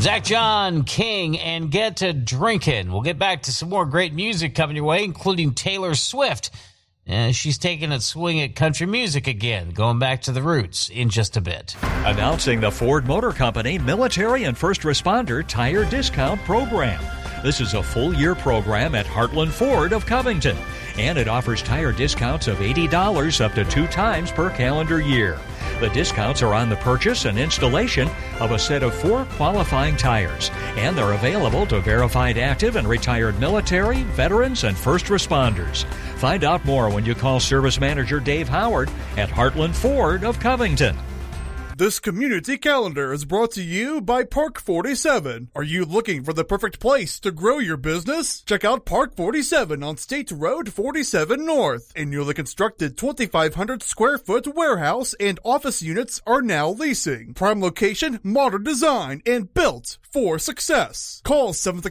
Zach John King and Get to Drinkin'. We'll get back to some more great music coming your way, including Taylor Swift. She's taking a swing at country music again, going back to the roots in just a bit. Announcing the Ford Motor Company Military and First Responder Tire Discount Program. This is a full-year program at Heartland Ford of Covington, and it offers tire discounts of $80 up to 2 times per calendar year. The discounts are on the purchase and installation of a set of 4 qualifying tires, and they're available to verified active and retired military, veterans, and first responders. Find out more when you call Service Manager Dave Howard at Heartland Ford of Covington. This community calendar is brought to you by Park 47. Are you looking for the perfect place to grow your business? Check out Park 47 on State Road 47 North. A newly constructed 2,500 square foot warehouse and office units are now leasing. Prime location, modern design, and built for success. Call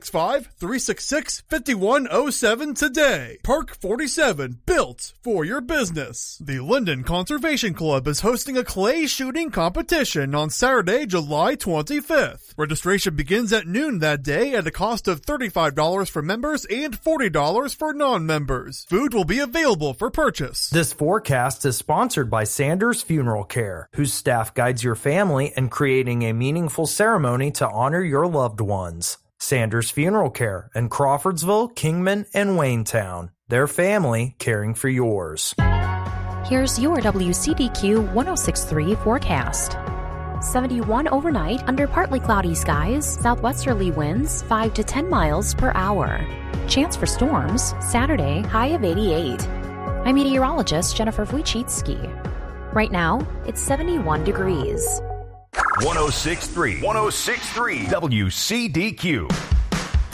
765-366-5107 today. Park 47, built for your business. The Linden Conservation Club is hosting a clay shooting competition on Saturday, July 25th. Registration begins at noon that day at a cost of $35 for members and $40 for non-members. Food will be available for purchase. This forecast is sponsored by Sanders Funeral Care, whose staff guides your family in creating a meaningful ceremony to honor your loved ones. Sanders Funeral Care in Crawfordsville, Kingman, and Waynetown. Their family caring for yours. Here's your WCDQ 106.3 forecast. 71 overnight under partly cloudy skies, southwesterly winds 5 to 10 miles per hour. Chance for storms, Saturday, high of 88. I'm meteorologist Jennifer Wojcicki. Right now, it's 71 degrees. 106.3 WCDQ.